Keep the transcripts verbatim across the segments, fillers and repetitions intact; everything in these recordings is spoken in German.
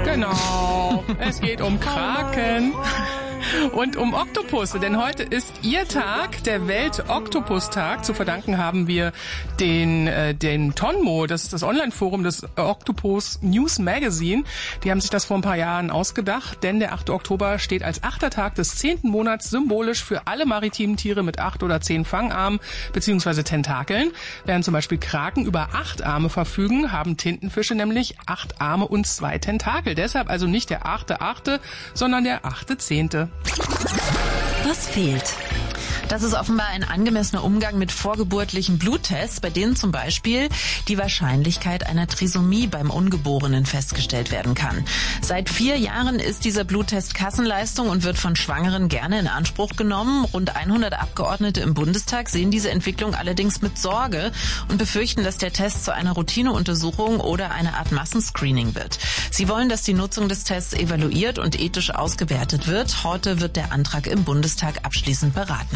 Genau, es geht um Kraken. Und um Oktopusse, denn heute ist Ihr Tag, der Welt-Oktopus-Tag. Zu verdanken haben wir den, äh, den Tonmo, das ist das Online-Forum des Octopus News Magazine. Die haben sich das vor ein paar Jahren ausgedacht, denn der achte Oktober steht als achter Tag des zehnten Monats symbolisch für alle maritimen Tiere mit acht oder zehn Fangarmen bzw. Tentakeln. Während zum Beispiel Kraken über acht Arme verfügen, haben Tintenfische nämlich acht Arme und zwei Tentakel. Deshalb also nicht der achte Achte, sondern der achte Zehnte. Was fehlt? Das ist offenbar ein angemessener Umgang mit vorgeburtlichen Bluttests, bei denen zum Beispiel die Wahrscheinlichkeit einer Trisomie beim Ungeborenen festgestellt werden kann. Seit vier Jahren ist dieser Bluttest Kassenleistung und wird von Schwangeren gerne in Anspruch genommen. Rund hundert Abgeordnete im Bundestag sehen diese Entwicklung allerdings mit Sorge und befürchten, dass der Test zu einer Routineuntersuchung oder einer Art Massenscreening wird. Sie wollen, dass die Nutzung des Tests evaluiert und ethisch ausgewertet wird. Heute wird der Antrag im Bundestag abschließend beraten.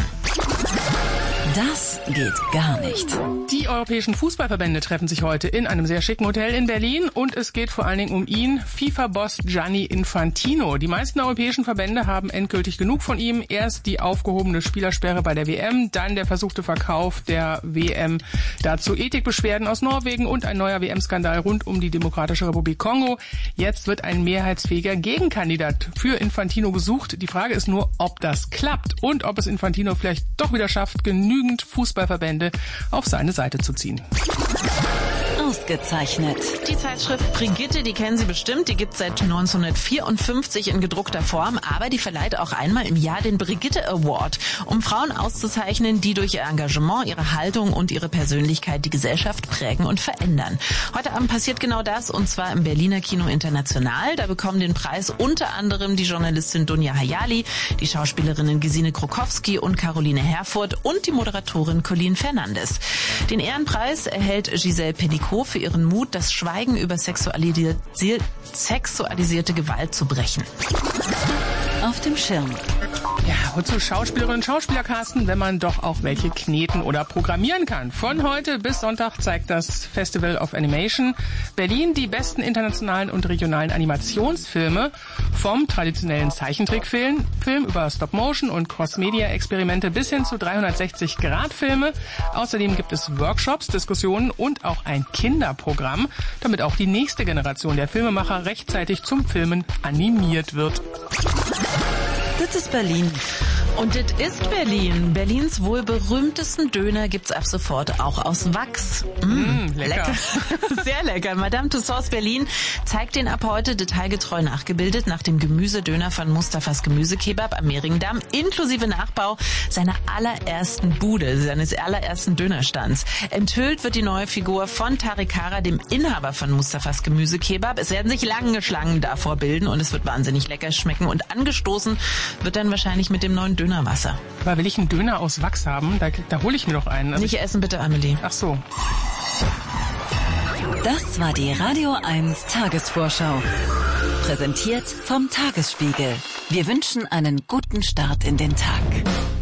Das geht gar nicht. Die europäischen Fußballverbände treffen sich heute in einem sehr schicken Hotel in Berlin und es geht vor allen Dingen um ihn, FIFA-Boss Gianni Infantino. Die meisten europäischen Verbände haben endgültig genug von ihm. Erst die aufgehobene Spielersperre bei der W M, dann der versuchte Verkauf der W M. Dazu Ethikbeschwerden aus Norwegen und ein neuer W M-Skandal rund um die Demokratische Republik Kongo. Jetzt wird ein mehrheitsfähiger Gegenkandidat für Infantino gesucht. Die Frage ist nur, ob das klappt und ob es Infantino vielleicht doch wieder schafft, genügend Fußballverbände auf seine Seite zu ziehen. Ausgezeichnet. Die Zeitschrift Brigitte, die kennen Sie bestimmt, die gibt es seit neunzehnhundertvierundfünfzig in gedruckter Form, aber die verleiht auch einmal im Jahr den Brigitte Award, um Frauen auszuzeichnen, die durch ihr Engagement, ihre Haltung und ihre Persönlichkeit die Gesellschaft prägen und verändern. Heute Abend passiert genau das, und zwar im Berliner Kino International. Da bekommen den Preis unter anderem die Journalistin Dunja Hayali, die Schauspielerinnen Gesine Krokowski und Caroline Herfurth und die Moderatorin Colleen Fernandes. Den Ehrenpreis erhält Giselle Pellicot für ihren Mut, das Schweigen über sexualisierte, sexualisierte Gewalt zu brechen. Auf dem Schirm. Ja, wozu Schauspielerinnen und Schauspieler casten, wenn man doch auch welche kneten oder programmieren kann? Von heute bis Sonntag zeigt das Festival of Animation Berlin die besten internationalen und regionalen Animationsfilme, vom traditionellen Zeichentrickfilm Film über Stop-Motion und Cross-Media-Experimente bis hin zu dreihundertsechzig Grad Filme. Außerdem gibt es Workshops, Diskussionen und auch ein Kinderprogramm, damit auch die nächste Generation der Filmemacher rechtzeitig zum Filmen animiert wird. Das ist Berlin. Und das ist Berlin. Berlins wohl berühmtesten Döner gibt's ab sofort auch aus Wachs. Mmh, mm, lecker. lecker. Sehr lecker. Madame Tussauds Berlin zeigt den ab heute detailgetreu nachgebildet nach dem Gemüsedöner von Mustafas Gemüsekebab am Mehringdamm, inklusive Nachbau seiner allerersten Bude, seines allerersten Dönerstands. Enthüllt wird die neue Figur von Tariq Kara, dem Inhaber von Mustafas Gemüsekebab. Es werden sich lange Schlangen davor bilden und es wird wahnsinnig lecker schmecken. Und angestoßen wird dann wahrscheinlich mit dem neuen Dönerwasser. Aber will ich einen Döner aus Wachs haben, da, da hole ich mir doch einen. Also Nicht ich, essen bitte, Amelie. Ach so. Das war die Radio eins Tagesvorschau. Präsentiert vom Tagesspiegel. Wir wünschen einen guten Start in den Tag.